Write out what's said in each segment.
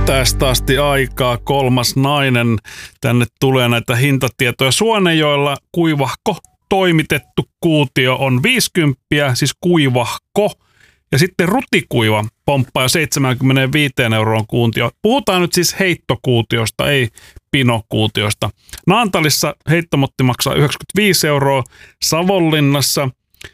Tästä asti aikaa kolmas nainen. Tänne tulee näitä hintatietoja. Suonejoella kuivahko toimitettu kuutio on 50, siis kuivahko. Ja sitten rutikuiva pomppaa jo 75 € kuutio. Puhutaan nyt siis heittokuutiosta, ei pinokuutiosta. Naantalissa heittomotti maksaa 95 €, Savonlinnassa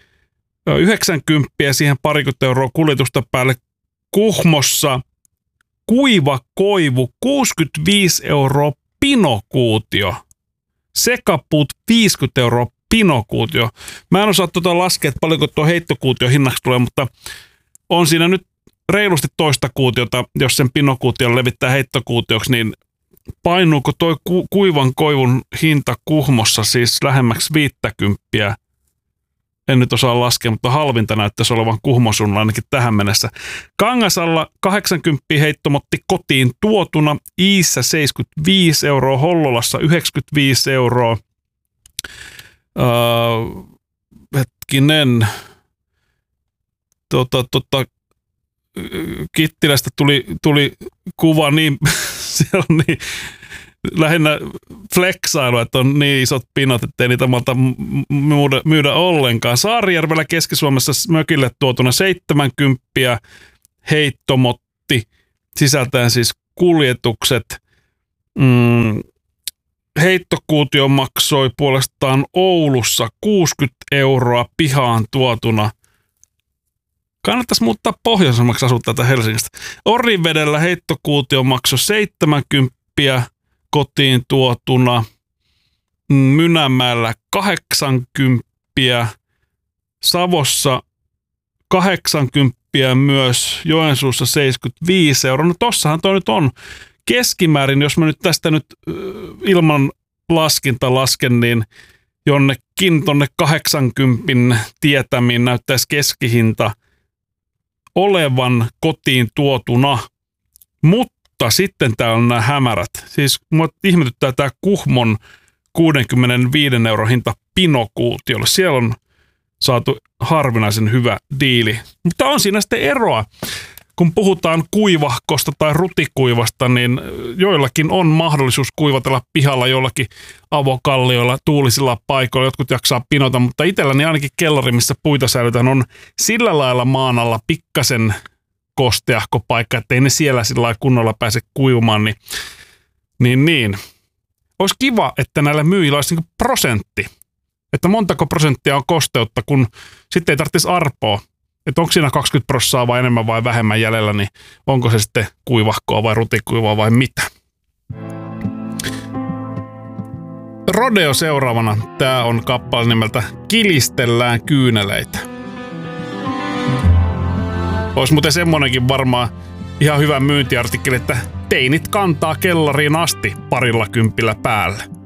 90 ja siihen parikymmentä € kuljetusta päälle. Kuhmossa kuiva koivu 65 € pinokuutio. Sekapuut 50 € pinokuutio. Mä en osaa laskea, että paljonko tuo heittokuutio hinnaksi tulee, mutta on siinä nyt reilusti toista kuutiota, jos sen pinokuution levittää heittokuutioksi, niin painuuko toi kuivan koivun hinta Kuhmossa siis lähemmäksi 50? En nyt osaa laskea, mutta halvinta näyttäisi olevan Kuhmon suunnalla ainakin tähän mennessä. Kangasalla 80 heittomotti kotiin tuotuna, Iissä 75 €, Hollolassa 95 €. Hetkinen. Kittilästä tuli kuva niin, siellä on niin lähinnä fleksailu, että on niin isot pinot, ettei niitä malta myydä ollenkaan. Saarijärvellä Keski-Suomessa mökille tuotuna 70 heittomotti, sisältäen siis kuljetukset. Heittokuutio maksoi puolestaan Oulussa 60 € pihaan tuotuna. Kannattaisi muuttaa pohjoisemmaksi asua tätä Helsingistä. Orivedellä heittokuutio maksoi 70 kotiin tuotuna. Mynämäellä 80, Savossa 80 myös, Joensuussa 75 €. No tossahan toi nyt on keskimäärin, jos mä nyt tästä nyt ilman laskinta lasken, niin jonnekin tonne 80 tietämiin näyttäisi keskihinta olevan kotiin tuotuna. Mutta sitten täällä on nämä hämärät. Siis mua ihmetyttää tämä Kuhmon 65 € hinta pinokuutiolle. Siellä on saatu harvinaisen hyvä diili. Mutta on siinä sitten eroa. Kun puhutaan kuivahkosta tai rutikuivasta, niin joillakin on mahdollisuus kuivatella pihalla jollakin avokallioilla, tuulisilla paikoilla. Jotkut jaksaa pinota, mutta itselläni ainakin kellari, missä puita säilytään, on sillä lailla maan alla pikkasen kosteahko paikka, ettei ne siellä sillä lailla kunnolla pääse kuivumaan. Niin. Olisi kiva, että näillä myyjillä olisi niin prosentti. Että montako prosenttia on kosteutta, kun sitten ei tarvitsisi arpoa. Että onko siinä 20% vai enemmän vai vähemmän jäljellä, niin onko se sitten kuivahkoa vai rutikuivaa vai mitä. Rodeo seuraavana. Tää on kappale nimeltä Kilistellään kyyneleitä. Olisi muuten semmonenkin varmaan ihan hyvä myyntiartikkeli, että teinit kantaa kellariin asti 20 € päälle.